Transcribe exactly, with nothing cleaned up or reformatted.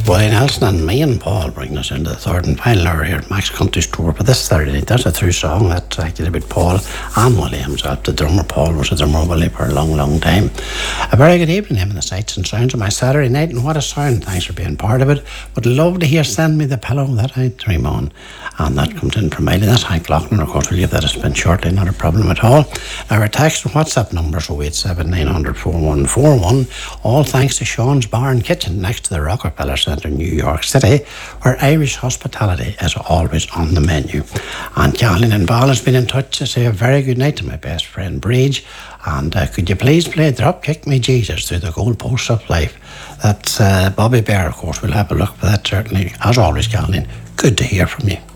Brian Nelson and me and Paul bring us into the third and final hour here at Max Country's tour. But this Saturday, that's a true song that I did with Paul and Willie himself. The drummer Paul was a drummer Willie for a long, long time. A very good evening, him and the sights and sounds of my Saturday night, and what a sound. Thanks for being part of it. Would love to hear Send Me the Pillow that I dream on. And that comes in from Miley. That's Hank Loughlin. Of course, we'll give that a spin shortly, not a problem at all. Our text and WhatsApp numbers are oh eight seven nine hundred four one four one. All thanks to Sean's Bar and Kitchen next to the Rockefeller Centre in New York City, where Irish hospitality is always on the menu. And Kathleen and Val has been in touch to say a very good night to my best friend Breege. And uh, could you please play Drop Kick Me Jesus through the goalposts of life? That's uh, Bobby Bear, of course. We'll have a look for that certainly. As always, Kathleen, good to hear from you.